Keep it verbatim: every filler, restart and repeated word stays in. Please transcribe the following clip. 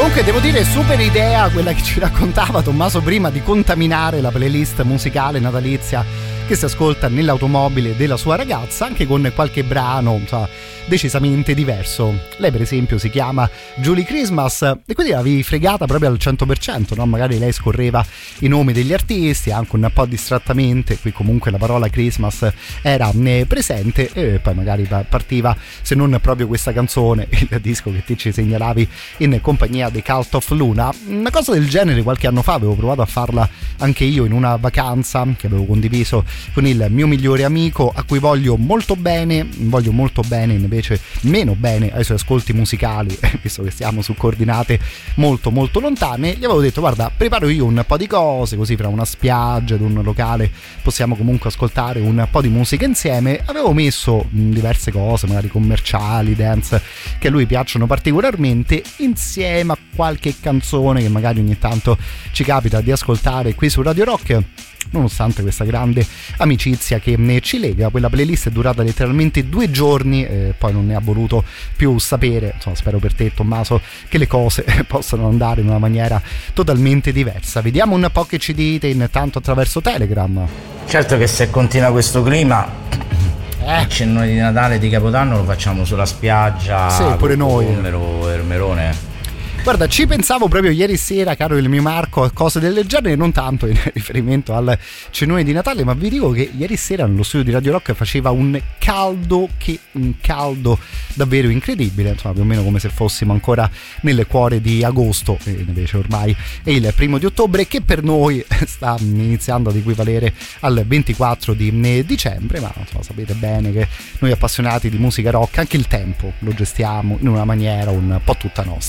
Comunque devo dire super idea quella che ci raccontava Tommaso prima di contaminare la playlist musicale natalizia che si ascolta nell'automobile della sua ragazza, anche con qualche brano, insomma, decisamente diverso. Lei per esempio si chiama Julie Christmas e quindi l'avevi fregata proprio al cento per cento, no? Magari lei scorreva i nomi degli artisti anche un po' distrattamente, qui comunque la parola Christmas era presente e poi magari partiva, se non proprio questa canzone, il disco che ti ci segnalavi in compagnia dei Cult of Luna. Una cosa del genere qualche anno fa avevo provato a farla anche io in una vacanza che avevo condiviso con il mio migliore amico, a cui voglio molto bene, voglio molto bene invece meno bene ai suoi ascolti musicali, visto che siamo su coordinate molto molto lontane. Gli avevo detto: guarda, preparo io un po' di cose, così fra una spiaggia ed un locale possiamo comunque ascoltare un po' di musica insieme. Avevo messo diverse cose magari commerciali, dance, che a lui piacciono particolarmente, insieme a qualche canzone che magari ogni tanto ci capita di ascoltare qui su Radio Rock. Nonostante questa grande amicizia che ne ci lega, quella playlist è durata letteralmente due giorni e poi non ne ha voluto più sapere. Insomma, spero per te, Tommaso, che le cose possano andare in una maniera totalmente diversa. Vediamo un po' che ci dite intanto attraverso Telegram. Certo che se continua questo clima eh. il cenone di Natale e di Capodanno lo facciamo sulla spiaggia, sì, pure noi, Pomero e il melone. Guarda, ci pensavo proprio ieri sera, caro il mio Marco, a cose del genere, non tanto in riferimento al cenone di Natale, ma vi dico che ieri sera nello studio di Radio Rock faceva un caldo, che un caldo davvero incredibile, insomma più o meno come se fossimo ancora nel cuore di agosto, e invece ormai è il primo di ottobre, che per noi sta iniziando ad equivalere al ventiquattro di dicembre, ma insomma sapete bene che noi appassionati di musica rock anche il tempo lo gestiamo in una maniera un po' tutta nostra.